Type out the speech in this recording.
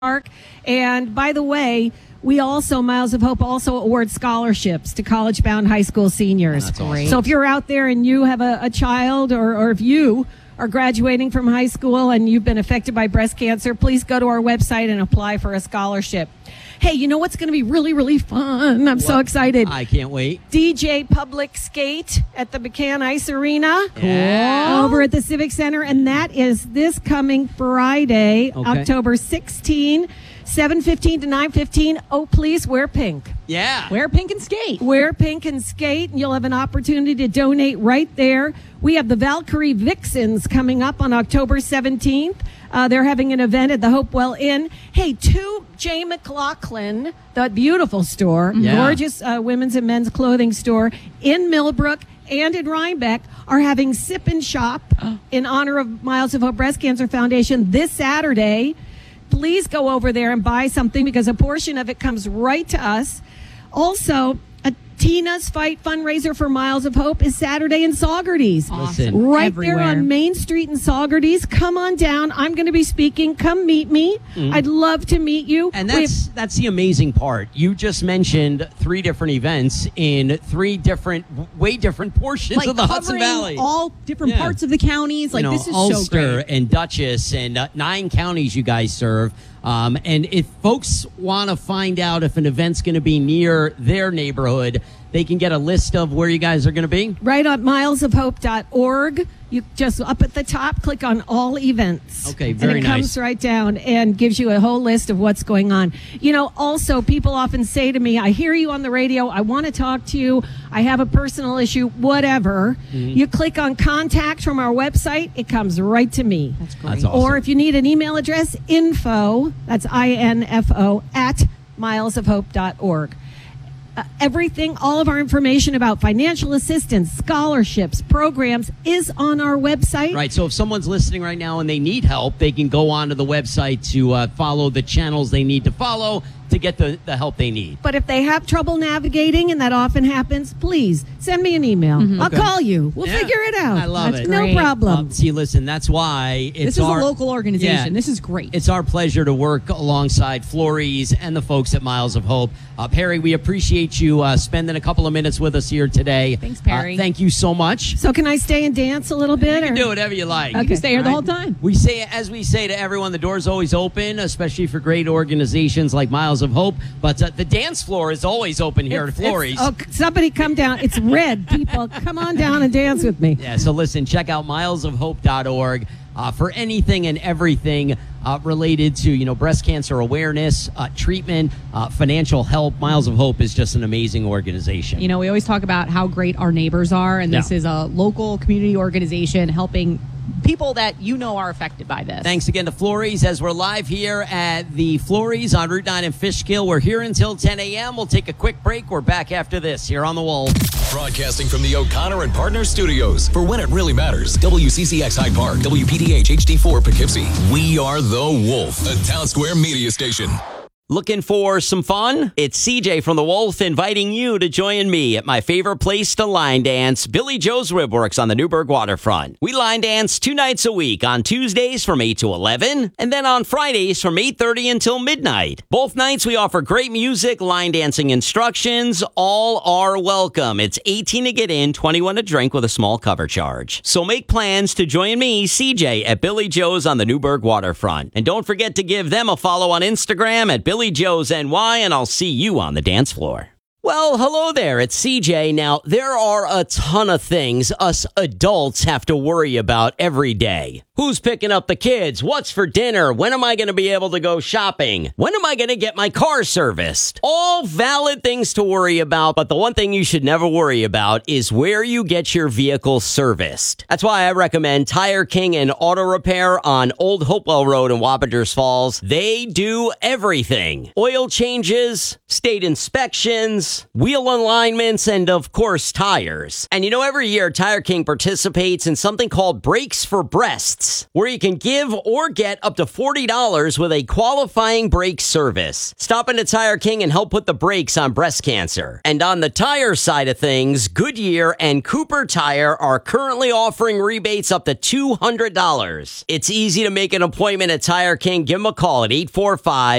Park. And by the way, we also, Miles of Hope, also award scholarships to college-bound high school seniors. That's awesome. So if you're out there and you have a child or if you are graduating from high school and you've been affected by breast cancer, please go to our website and apply for a scholarship. Hey, you know what's going to be really, really fun? I'm so excited. I can't wait. DJ Public Skate at the McCann Ice Arena. Yeah. Over at the Civic Center. And that is this coming Friday, October 16, 7:15 to 9:15. Oh, please wear pink. Yeah. Wear pink and skate. Wear pink and skate, and you'll have an opportunity to donate right there. We have the Valkyrie Vixens coming up on October 17th. They're having an event at the Hopewell Inn. Hey, to J. McLaughlin, the beautiful store, gorgeous women's and men's clothing store in Millbrook and in Rhinebeck, are having Sip and Shop in honor of Miles of Hope Breast Cancer Foundation this Saturday. Please go over there and buy something because a portion of it comes right to us. Also, a Tina's Fight fundraiser for Miles of Hope is Saturday in Saugerties. Listen, Right everywhere. there on Main Street in Saugerties. Come on down. I'm going to be speaking. Come meet me. I'd love to meet you. And that's the amazing part. You just mentioned 3 different events in 3 different, way different portions of the Hudson covering Valley. all different parts of the counties. Like, this is Ulster so great. and Dutchess and 9 counties you guys serve. And if folks want to find out if an event's going to be near their neighborhood, they can get a list of where you guys are going to be. Right on milesofhope.org. You just up at the top, click on all events. Okay, very and it nice. comes right down and gives you a whole list of what's going on. You know, also, people often say to me, I hear you on the radio. I want to talk to you. I have a personal issue, whatever. You click on contact from our website. It comes right to me. That's great. That's awesome. Or if you need an email address, info, that's INFO, at milesofhope.org. Everything, all of our information about financial assistance, scholarships, programs is on our website. Right. So if someone's listening right now and they need help, they can go onto the website to follow the channels they need to follow to get the help they need. But if they have trouble navigating, and that often happens, please send me an email. I'll call you. We'll figure it out. I love That's it. No great. problem. See, listen, that's why This is a local organization. Yeah. This is great. It's our pleasure to work alongside Flores and the folks at Miles of Hope. Perry, we appreciate you spending a couple of minutes with us here today. Thanks, Perry. Thank you so much. So can I stay and dance a little bit? You can or- do whatever you like. You can stay here the whole time. We say, as we say to everyone, the door's always open, especially for great organizations like Miles of Hope. But the dance floor is always open here at Flores. Oh, somebody come down. It's red, people. Come on down and dance with me. Yeah, so listen, check out milesofhope.org for anything and everything related to, breast cancer awareness, treatment, financial help. Miles of Hope is just an amazing organization. You know, we always talk about how great our neighbors are, and this is a local community organization helping people that are affected by this. Thanks again to Flores as we're live here at the Flores on Route 9 in Fishkill. We're here until 10 a.m. We'll take a quick break. We're back after this here on The Wolf. Broadcasting from the O'Connor and Partners Studios for when it really matters. WCCX Hyde Park, WPDH HD4 Poughkeepsie. We are The Wolf, a Town Square media station. Looking for some fun? It's CJ from The Wolf inviting you to join me at my favorite place to line dance, Billy Joe's Ribworks on the Newburgh waterfront. We line dance 2 nights a week, on Tuesdays from 8 to 11, and then on Fridays from 8:30 until midnight. Both nights we offer great music, line dancing instructions. All are welcome. It's 18 to get in, 21 to drink with a small cover charge. So make plans to join me, CJ, at Billy Joe's on the Newburgh waterfront. And don't forget to give them a follow on Instagram at Billy Joe's NY, and I'll see you on the dance floor. Well, hello there, it's CJ. Now, there are a ton of things us adults have to worry about every day. Who's picking up the kids? What's for dinner? When am I going to be able to go shopping? When am I going to get my car serviced? All valid things to worry about, but the one thing you should never worry about is where you get your vehicle serviced. That's why I recommend Tire King and Auto Repair on Old Hopewell Road in Wabaders Falls. They do everything. Oil changes, state inspections, wheel alignments, and of course, tires. And every year Tire King participates in something called Brakes for Breasts, where you can give or get up to $40 with a qualifying brake service. Stop into Tire King and help put the brakes on breast cancer. And on the tire side of things, Goodyear and Cooper Tire are currently offering rebates up to $200. It's easy to make an appointment at Tire King. Give them a call at 845